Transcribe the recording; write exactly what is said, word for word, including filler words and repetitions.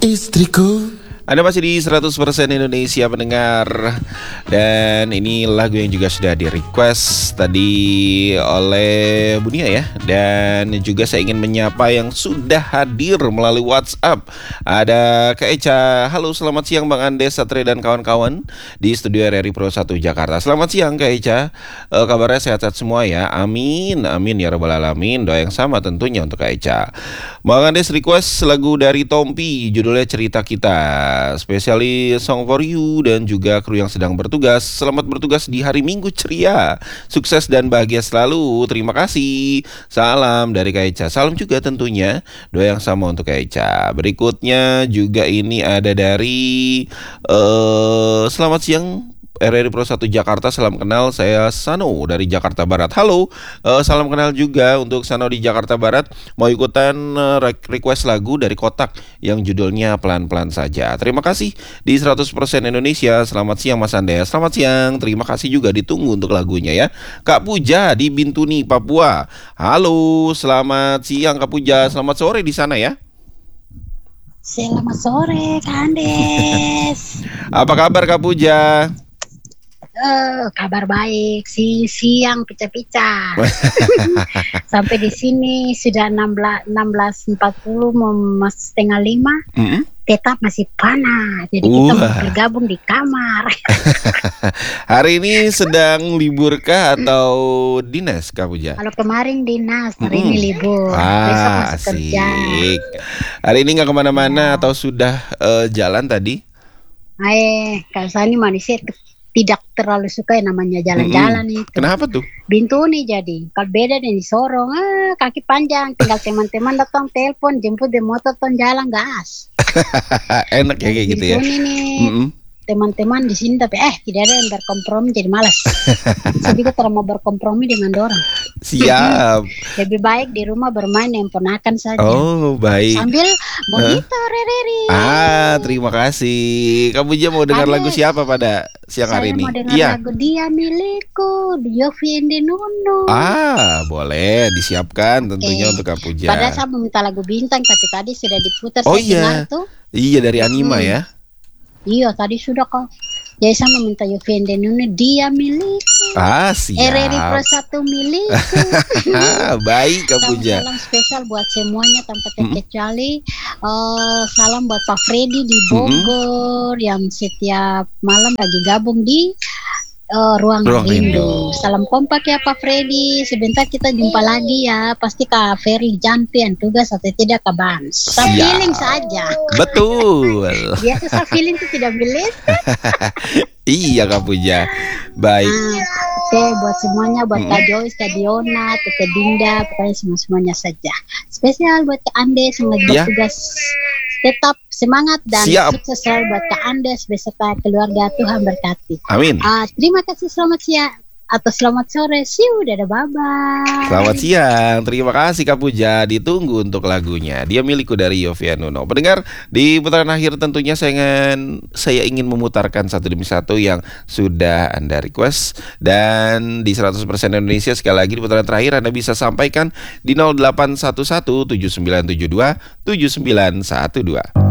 Istriku. Anda masih di seratus persen Indonesia pendengar. Dan ini lagu yang juga sudah di request tadi oleh Bunia ya. Dan juga saya ingin menyapa yang sudah hadir melalui WhatsApp. Ada Kak Eca. Halo, selamat siang Bang Andes, Satria dan kawan-kawan di studio R R I Pro satu Jakarta. Selamat siang Kak Eca. e, Kabarnya sehat-sehat semua ya. Amin, amin ya rabbal alamin. Doa yang sama tentunya untuk Kak Eca. Bang Andes request lagu dari Tompi, judulnya Cerita Kita. Spesiali Song for You dan juga kru yang sedang bertugas. Selamat bertugas di hari Minggu ceria. Sukses dan bahagia selalu. Terima kasih. Salam dari Kak Eca. Salam juga tentunya. Doa yang sama untuk Kak Eca. Berikutnya juga ini ada dari uh, selamat siang R R I Pro satu Jakarta, salam kenal, saya Sano dari Jakarta Barat. Halo, uh, salam kenal juga untuk Sano di Jakarta Barat. Mau ikutan uh, request lagu dari Kotak yang judulnya Pelan-Pelan Saja. Terima kasih di seratus persen Indonesia. Selamat siang Mas Andes. Selamat siang, terima kasih juga, ditunggu untuk lagunya ya. Kak Puja di Bintuni, Papua. Halo, selamat siang Kak Puja. Selamat sore di sana ya. Selamat sore Kak Andes. Apa kabar Kak Puja? Uh, kabar baik, si siang pica-pica. Sampai di sini sudah enam belas empat puluh mau setengah lima. Mm-hmm. Tetap masih panas. Jadi uh. kita mau bergabung di kamar. Hari ini sedang liburkah atau dinas Kak Puja? Kalau kemarin dinas, hari mm-hmm. ini libur. Ah, besok masih kerja. Hari ini nggak kemana-mana ya. Atau sudah uh, jalan tadi? Eh, kalau saya ini manusia tidak terlalu suka yang namanya jalan-jalan mm-hmm. itu. Kenapa tuh? Bintuni jadi. Kalau beda nih di Sorong, ah, kaki panjang, tinggal teman-teman datang telepon, jemput di motor, ton jalan gas. Enak ya kayak gitu ya. Bintuni nih. Mm-hmm. Teman-teman di sini tapi eh tidak ada yang berkompromi, jadi malas. Saya juga tidak mau berkompromi dengan orang. Siap. Lebih baik di rumah bermain yang ponakan saja. Oh baik. Sambil bonito huh? Rereri. Ah terima kasih. Kamu juga mau dengar Ades, lagu siapa pada siang hari ini? Saya mau dengar ya. lagu Dia Milikku, Yofi Nuno. Ah boleh disiapkan tentunya okay. Untuk Kak Puja. Padahal saya meminta lagu bintang tapi tadi sudah diputar. Oh iya. Tuh. Iya dari Anima hmm. ya. Iya tadi sudah kok. Jadi saya meminta Yofi Nuno, Dia Milikku. Ah siap. R R I Pro satu milikku. Baik Kak Puja. Salam spesial buat semuanya tanpa terkecuali. Mm-hmm. uh, Salam buat Pak Freddy di Bogor mm-hmm. yang setiap malam lagi gabung di uh, Ruang, Ruang Rindu. Rindu. Salam kompak ya Pak Freddy. Sebentar kita jumpa lagi ya. Pasti Kak Ferry jampian tugas atau tidak Kak Bans. Saya feeling saja. Betul. Biasa saya feeling itu tidak bilis. Iya Kak Puja. Baik. Nah, oke okay, buat semuanya, buat mm-hmm. Kak Joyce, Kak Diona, Tete Dinda, pokoknya semua-semuanya saja. Spesial buat Kak Andes yang lagi yeah. bertugas. Tetap semangat dan Siap. Sukses selalu buat Kak Andes beserta keluarga, Tuhan berkati. Amin. Uh, terima kasih, selamat siang atau selamat sore, see you, dadah, bye-bye. Selamat siang, terima kasih Kak Puja. Ditunggu untuk lagunya Dia Milikku dari Yofi Nuno. Pendengar, di putaran akhir tentunya saya ingin, saya ingin memutarkan satu demi satu yang sudah Anda request. Dan di seratus persen Indonesia sekali lagi di putaran terakhir Anda bisa sampaikan di nol delapan satu satu tujuh sembilan tujuh dua tujuh sembilan satu dua.